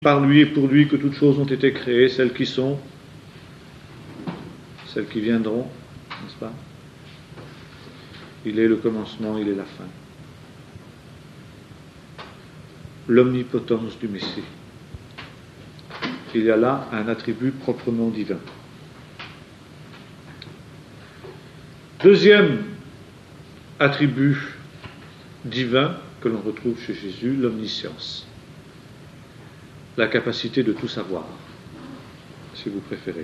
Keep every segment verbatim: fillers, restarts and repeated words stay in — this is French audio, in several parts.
par lui et pour lui que toutes choses ont été créées, celles qui sont, celles qui viendront, n'est-ce pas? Il est le commencement, il est la fin. L'omnipotence du Messie. Il y a là un attribut proprement divin. Deuxième attribut divin que l'on retrouve chez Jésus, l'omniscience. La capacité de tout savoir, si vous préférez.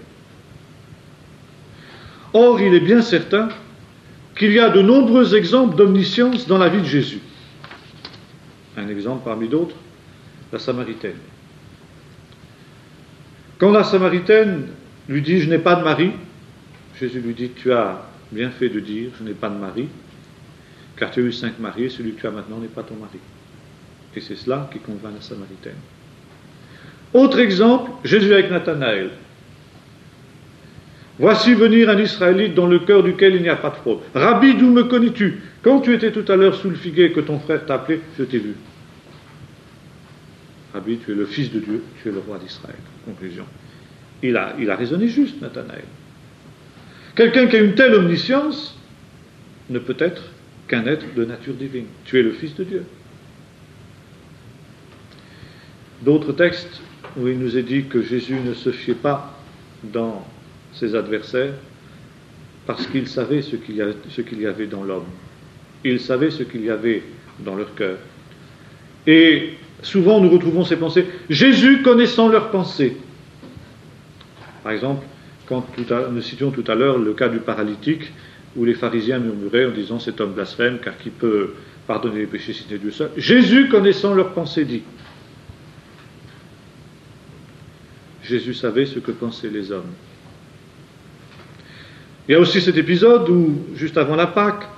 Or, il est bien certain qu'il y a de nombreux exemples d'omniscience dans la vie de Jésus. Un exemple parmi d'autres, la Samaritaine. Quand la Samaritaine lui dit « Je n'ai pas de mari », Jésus lui dit « Tu as bien fait de dire « Je n'ai pas de mari », car tu as eu cinq maris et celui que tu as maintenant n'est pas ton mari. » Et c'est cela qui convainc la Samaritaine. Autre exemple, Jésus avec Nathanaël. Voici venir un Israélite dans le cœur duquel il n'y a pas de fraude. Rabbi, d'où me connais-tu? Quand tu étais tout à l'heure sous le figuier que ton frère t'a appelé, je t'ai vu. Rabbi, tu es le fils de Dieu, tu es le roi d'Israël. Conclusion. Il a, il a raisonné juste, Nathanaël. Quelqu'un qui a une telle omniscience ne peut être qu'un être de nature divine. Tu es le fils de Dieu. D'autres textes où il nous est dit que Jésus ne se fiait pas dans ses adversaires parce qu'il savait ce qu'il y avait, ce qu'il y avait dans l'homme. Il savait ce qu'il y avait dans leur cœur. Et souvent nous retrouvons ces pensées, Jésus connaissant leurs pensées. Par exemple, quand tout à, nous citions tout à l'heure le cas du paralytique où les pharisiens murmuraient en disant cet homme blasphème car qui peut pardonner les péchés si c'est Dieu seul. Jésus connaissant leurs pensées dit. Jésus savait ce que pensaient les hommes. Il y a aussi cet épisode où, juste avant la Pâque,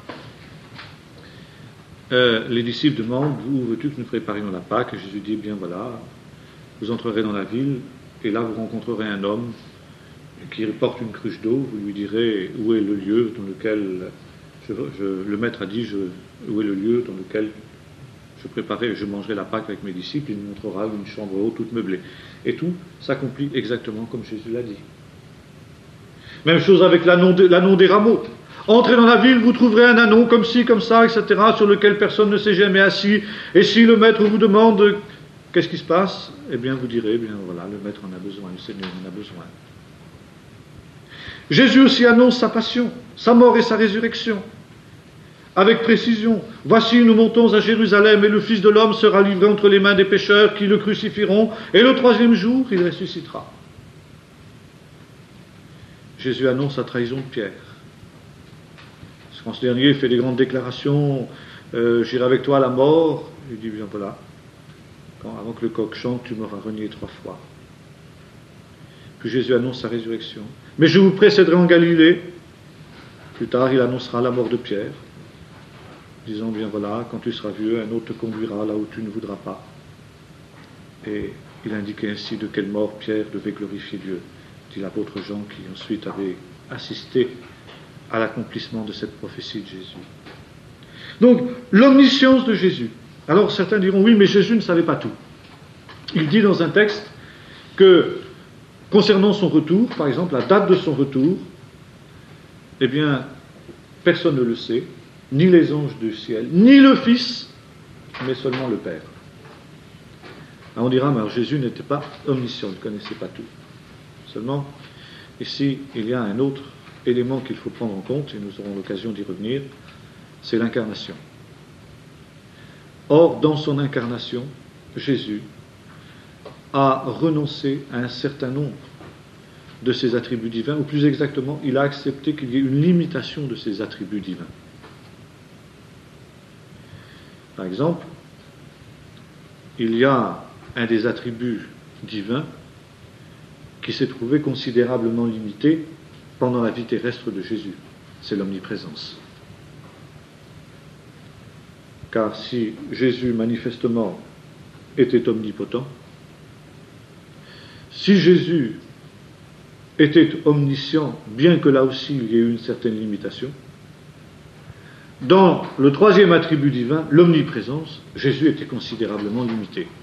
euh, les disciples demandent « Où veux-tu que nous préparions la Pâque ?» Et Jésus dit « Bien voilà, vous entrerez dans la ville, et là vous rencontrerez un homme qui porte une cruche d'eau, vous lui direz où est le lieu dans lequel, je, je, le maître a dit, je, où est le lieu dans lequel je préparerai, je mangerai la Pâque avec mes disciples, il nous montrera une chambre haute toute meublée. » Et tout s'accomplit exactement comme Jésus l'a dit. Même chose avec l'anneau, de, l'anneau des rameaux. Entrez dans la ville, vous trouverez un anneau comme ci, comme ça, et cetera, sur lequel personne ne s'est jamais assis. Et si le maître vous demande qu'est-ce qui se passe, eh bien vous direz, eh bien voilà, le maître en a besoin, le Seigneur en a besoin. Jésus aussi annonce sa passion, sa mort et sa résurrection. Avec précision, voici nous montons à Jérusalem et le Fils de l'homme sera livré entre les mains des pécheurs qui le crucifieront et le troisième jour il ressuscitera. Jésus annonce la trahison de Pierre. Parce qu'en ce dernier il fait des grandes déclarations, euh, j'irai avec toi à la mort. Il dit bien voilà, quand, avant que le coq chante tu m'auras renié trois fois. Puis Jésus annonce sa résurrection. Mais je vous précéderai en Galilée. Plus tard il annoncera la mort de Pierre. Disant bien voilà, quand tu seras vieux, un autre te conduira là où tu ne voudras pas. Et il indiquait ainsi de quelle mort Pierre devait glorifier Dieu, dit l'apôtre Jean qui ensuite avait assisté à l'accomplissement de cette prophétie de Jésus. Donc, l'omniscience de Jésus. Alors certains diront, oui, mais Jésus ne savait pas tout. Il dit dans un texte que, concernant son retour, par exemple, la date de son retour, eh bien, personne ne le sait, ni les anges du ciel, ni le Fils, mais seulement le Père. Alors on dira, mais alors Jésus n'était pas omniscient, il ne connaissait pas tout. Seulement, ici, il y a un autre élément qu'il faut prendre en compte, et nous aurons l'occasion d'y revenir, c'est l'incarnation. Or, dans son incarnation, Jésus a renoncé à un certain nombre de ses attributs divins, ou plus exactement, il a accepté qu'il y ait une limitation de ses attributs divins. Par exemple, il y a un des attributs divins qui s'est trouvé considérablement limité pendant la vie terrestre de Jésus, c'est l'omniprésence. Car si Jésus manifestement était omnipotent, si Jésus était omniscient, bien que là aussi il y ait eu une certaine limitation, dans le troisième attribut divin, l'omniprésence, Jésus était considérablement limité.